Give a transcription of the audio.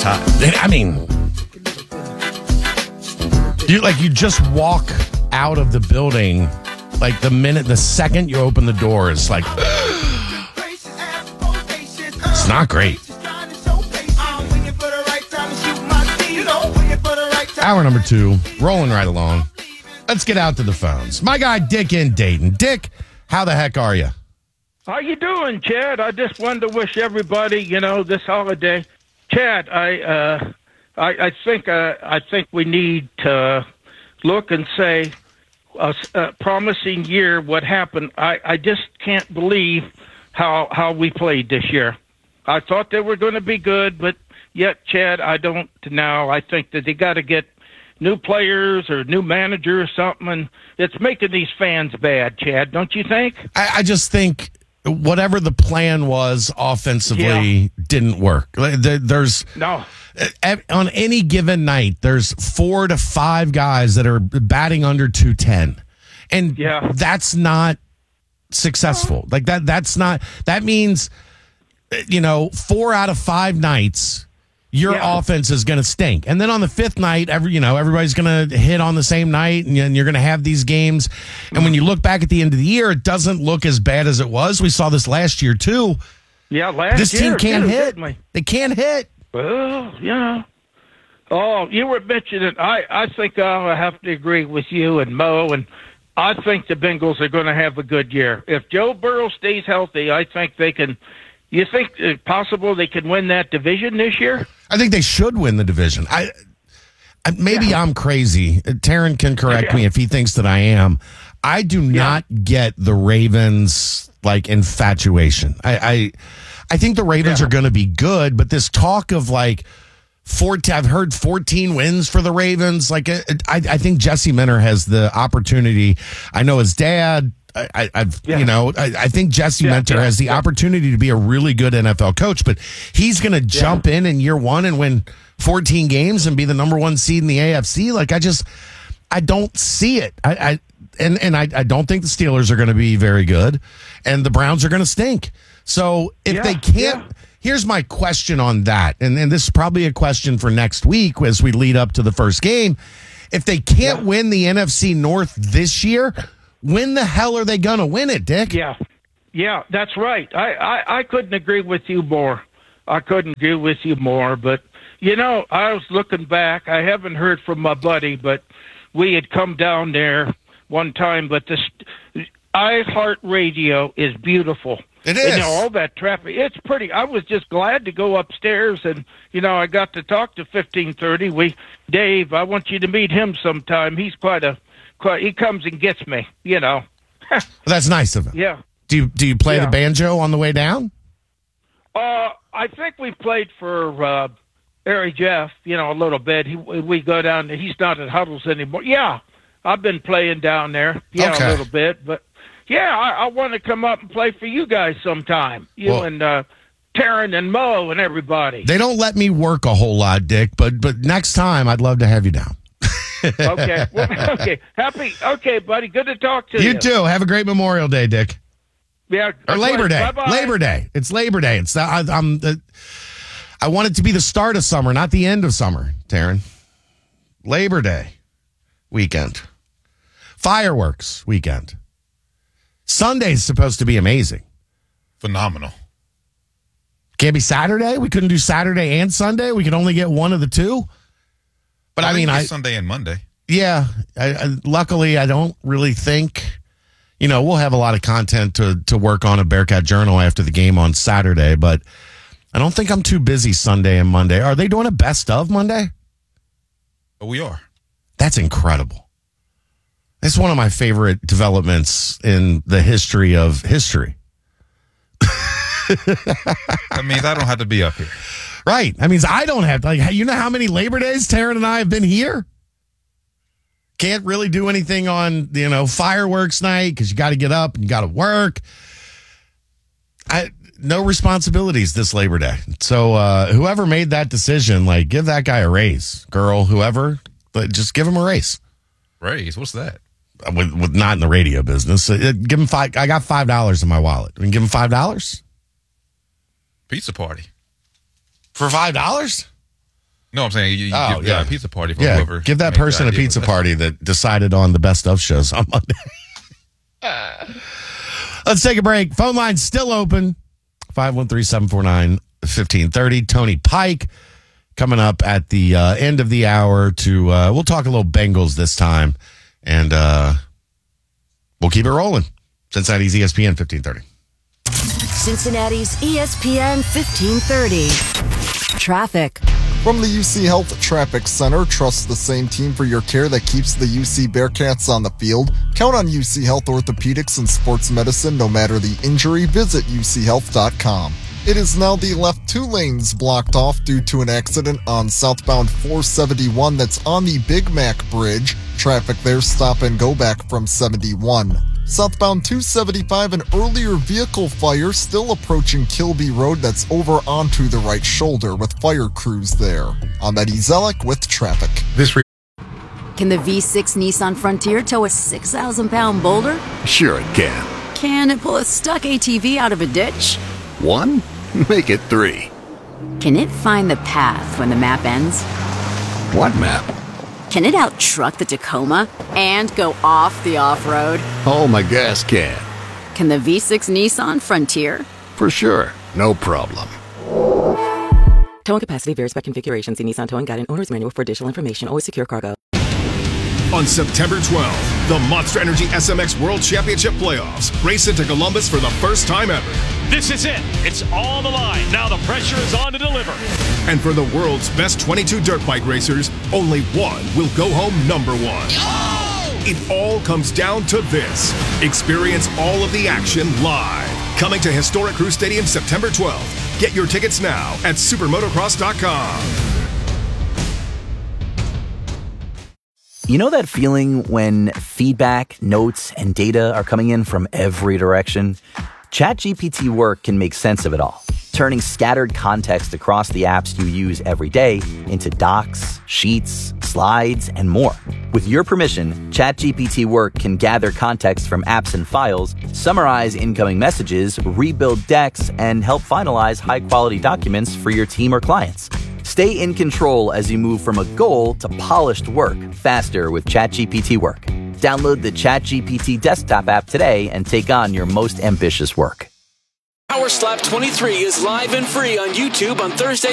It's hot. I mean, you just walk out of the building, like the second you open the door, it's like, it's not great. Hour number 2, rolling right along. Let's get out to the phones. My guy, Dick in Dayton. Dick, how the heck are you? How you doing, Chad? I just wanted to wish everybody, this holiday. Chad, I think we need to look and say a promising year. What happened? I just can't believe how we played this year. I thought they were going to be good, but yet, Chad, I don't now. I think that they got to get new players or new manager or something, and it's making these fans bad, Chad, don't you think? I just think whatever the plan was offensively didn't work. There's no. On any given night, there's 4 to 5 guys that are batting under 210. And that's not successful. Like that's not, that means, 4 out of 5 nights, your offense is going to stink. And then on the 5th night, everybody's going to hit on the same night, and you're going to have these games. And when you look back at the end of the year, it doesn't look as bad as it was. We saw this last year, too. Yeah, this team can't hit. They can't hit. Well, Oh, you were mentioning, I think I'll have to agree with you and Mo, and I think the Bengals are going to have a good year. If Joe Burrow stays healthy, I think they can. You think it's possible they can win that division this year? I think they should win the division. Maybe I'm crazy. Taryn can correct me if he thinks that I am. I do not get the Ravens infatuation. I think the Ravens are going to be good, but this talk of I've heard 14 wins for the Ravens. I think Jesse Minter has the opportunity. I know his dad. I think Jesse Minter has the opportunity to be a really good NFL coach, but he's going to jump in year 1 and win 14 games and be the number 1 seed in the AFC. I don't see it. I don't think the Steelers are going to be very good, and the Browns are going to stink. So if they can't, here's my question on that, and this is probably a question for next week as we lead up to the first game. If they can't win the NFC North this year, when the hell are they going to win it, Dick? Yeah, that's right. I couldn't agree with you more. But, I was looking back. I haven't heard from my buddy, but we had come down there one time. But the iHeartRadio is beautiful. It is. And, all that traffic. It's pretty. I was just glad to go upstairs, and, I got to talk to 1530. Dave, I want you to meet him sometime. He's he comes and gets me, Well, that's nice of him. Yeah. Do you play the banjo on the way down? I think we played for Harry Jeff, a little bit. We go down. He's not at Huddles anymore. Yeah, I've been playing down there. A little bit, but I want to come up and play for you guys sometime. And Taryn and Mo and everybody. They don't let me work a whole lot, Dick, but next time I'd love to have you down. Okay. Okay, buddy. Good to talk to you. You too. Have a great Memorial Day, Dick. Yeah. Or Labor Day. Bye-bye. Labor Day. It's Labor Day. I want it to be the start of summer, not the end of summer, Taryn. Labor Day weekend. Fireworks weekend. Sunday's supposed to be amazing. Phenomenal. Can't be Saturday? We couldn't do Saturday and Sunday? We could only get one of the two? But Sunday and Monday. Yeah. Luckily, I don't really think, we'll have a lot of content to work on at Bearcat Journal after the game on Saturday, but I don't think I'm too busy Sunday and Monday. Are they doing a best of Monday? We are. That's incredible. It's one of my favorite developments in the history of history. That means I don't have to be up here. Right. That means I don't have to. How many Labor Days Taryn and I have been here? Can't really do anything on, fireworks night because you got to get up and you got to work. No responsibilities this Labor Day. So whoever made that decision, give that guy a raise. Girl, whoever, but just give him a raise. Raise? What's that? With not in the radio business. Give him $5. I got $5 in my wallet. We can give him $5? Pizza party. For $5? No, I'm saying you give a pizza party for Yeah, whoever. give that made the person a idea. pizza party that decided on the best of shows on Monday. Let's take a break. Phone line's still open. 513-749-1530. Tony Pike coming up at the end of the hour to we'll talk a little Bengals this time, and we'll keep it rolling. Cincinnati's ESPN 1530. Cincinnati's ESPN 1530. Traffic. From the UC Health Traffic Center, trust the same team for your care that keeps the UC Bearcats on the field. Count on UC Health Orthopedics and Sports Medicine no matter the injury. Visit uchealth.com. It is now the left 2 lanes blocked off due to an accident on southbound 471 that's on the Big Mac Bridge. Traffic there stop and go back from 71. Southbound 275, an earlier vehicle fire still approaching Kilby Road that's over onto the right shoulder with fire crews there. I'm Eddie Zellick with traffic. Can the V6 Nissan Frontier tow a 6,000-pound boulder? Sure it can. Can it pull a stuck ATV out of a ditch? 1? Make it 3. Can it find the path when the map ends? What map? Can it out-truck the Tacoma and go off the off-road? Oh, my gas can. Can the V6 Nissan Frontier? For sure. No problem. Towing capacity varies by configuration. See Nissan Towing Guide and Owner's Manual for additional information. Always secure cargo. On September 12th, the Monster Energy SMX World Championship Playoffs race into Columbus for the first time ever. This is it. It's on the line. Now the pressure is on to deliver. And for the world's best 22 dirt bike racers, only one will go home number 1. Oh! It all comes down to this. Experience all of the action live. Coming to Historic Crew Stadium September 12th. Get your tickets now at supermotocross.com. You know that feeling when feedback, notes, and data are coming in from every direction? ChatGPT Work can make sense of it all, turning scattered context across the apps you use every day into docs, sheets, slides, and more. With your permission, ChatGPT Work can gather context from apps and files, summarize incoming messages, rebuild decks, and help finalize high-quality documents for your team or clients. Stay in control as you move from a goal to polished work faster with ChatGPT Work. Download the ChatGPT desktop app today and take on your most ambitious work. Power Slap 23 is live and free on YouTube on Thursday.